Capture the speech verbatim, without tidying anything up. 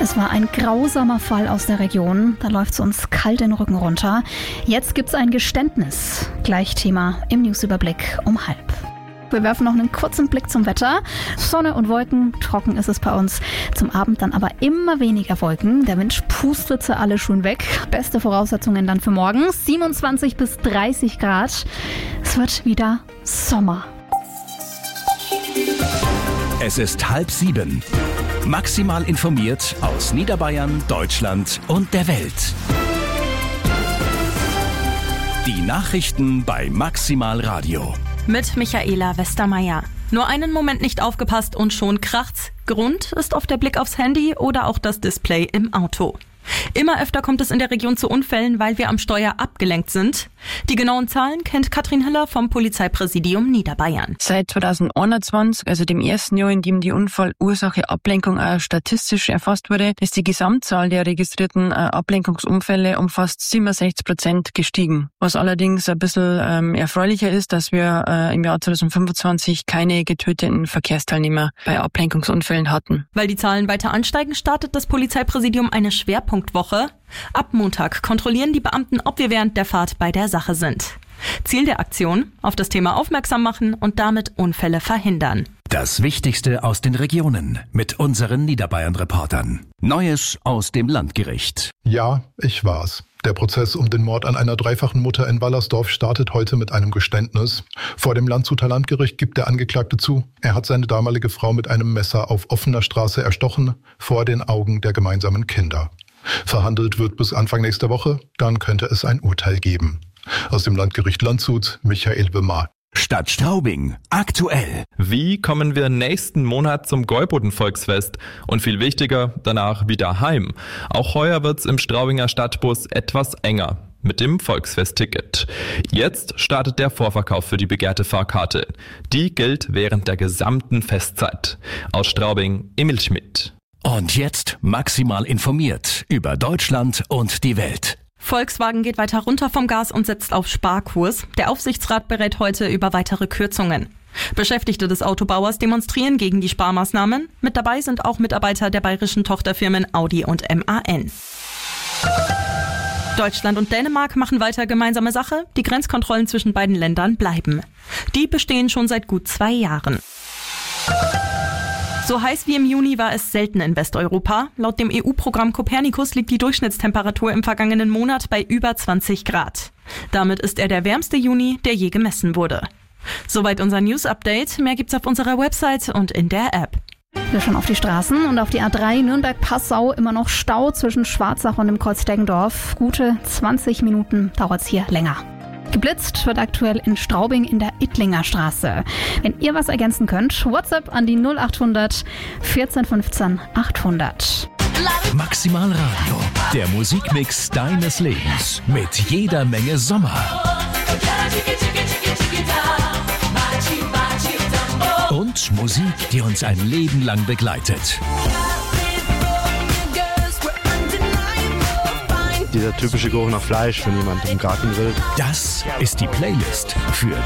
Es war ein grausamer Fall aus der Region. Da läuft es uns kalt den Rücken runter. Jetzt gibt's ein Geständnis. Gleich Thema im Newsüberblick um halb. Wir werfen noch einen kurzen Blick zum Wetter. Sonne und Wolken, trocken ist es bei uns. Zum Abend dann aber immer weniger Wolken. Der Wind pustet sie alle schon weg. Beste Voraussetzungen dann für morgen. siebenundzwanzig bis dreißig Grad. Es wird wieder Sommer. Es ist halb sieben. Maximal informiert aus Niederbayern, Deutschland und der Welt. Die Nachrichten bei Maximal Radio. Mit Michaela Westermeier. Nur einen Moment nicht aufgepasst und schon kracht's. Grund ist oft der Blick aufs Handy oder auch das Display im Auto. Immer öfter kommt es in der Region zu Unfällen, weil wir am Steuer abgelenkt sind. Die genauen Zahlen kennt Katrin Hiller vom Polizeipräsidium Niederbayern. Seit zweitausendeinundzwanzig, also dem ersten Jahr, in dem die Unfallursache Ablenkung auch statistisch erfasst wurde, ist die Gesamtzahl der registrierten Ablenkungsunfälle um fast siebenundsechzig Prozent gestiegen. Was allerdings ein bisschen ähm, erfreulicher ist, dass wir äh, im Jahr zweitausendfünfundzwanzig keine getöteten Verkehrsteilnehmer bei Ablenkungsunfällen hatten. Weil die Zahlen weiter ansteigen, startet das Polizeipräsidium eine Schwerpunkt Woche. Ab Montag kontrollieren die Beamten, ob wir während der Fahrt bei der Sache sind. Ziel der Aktion: auf das Thema aufmerksam machen und damit Unfälle verhindern. Das Wichtigste aus den Regionen mit unseren Niederbayern-Reportern. Neues aus dem Landgericht. Ja, ich war's. Der Prozess um den Mord an einer dreifachen Mutter in Wallersdorf startet heute mit einem Geständnis. Vor dem Landshuter Landgericht gibt der Angeklagte zu, er hat seine damalige Frau mit einem Messer auf offener Straße erstochen, vor den Augen der gemeinsamen Kinder. Verhandelt wird bis Anfang nächster Woche, dann könnte es ein Urteil geben. Aus dem Landgericht Landshut, Michael Wimmer. Stadt Straubing, aktuell. Wie kommen wir nächsten Monat zum Gäuboden-Volksfest? Und viel wichtiger, danach wieder heim. Auch heuer wird's im Straubinger Stadtbus etwas enger mit dem Volksfestticket. Jetzt startet der Vorverkauf für die begehrte Fahrkarte. Die gilt während der gesamten Festzeit. Aus Straubing, Emil Schmidt. Und jetzt maximal informiert über Deutschland und die Welt. Volkswagen geht weiter runter vom Gas und setzt auf Sparkurs. Der Aufsichtsrat berät heute über weitere Kürzungen. Beschäftigte des Autobauers demonstrieren gegen die Sparmaßnahmen. Mit dabei sind auch Mitarbeiter der bayerischen Tochterfirmen Audi und M A N. Deutschland und Dänemark machen weiter gemeinsame Sache. Die Grenzkontrollen zwischen beiden Ländern bleiben. Die bestehen schon seit gut zwei Jahren. So heiß wie im Juni war es selten in Westeuropa. Laut dem E U-Programm Copernicus liegt die Durchschnittstemperatur im vergangenen Monat bei über zwanzig Grad. Damit ist er der wärmste Juni, der je gemessen wurde. Soweit unser News-Update. Mehr gibt's auf unserer Website und in der App. Wir schauen auf die Straßen und auf die A drei Nürnberg-Passau immer noch Stau zwischen Schwarzach und dem Kreuz Deggendorf. Gute zwanzig Minuten dauert's hier länger. Geblitzt wird aktuell in Straubing in der Ittlinger Straße. Wenn ihr was ergänzen könnt, WhatsApp an die null achthundert vierzehn fünfzehn achthundert. Maximal Radio, der Musikmix deines Lebens mit jeder Menge Sommer. Und Musik, die uns ein Leben lang begleitet. Dieser typische Geruch nach Fleisch, wenn jemand im Garten grillt. Das ist die Playlist für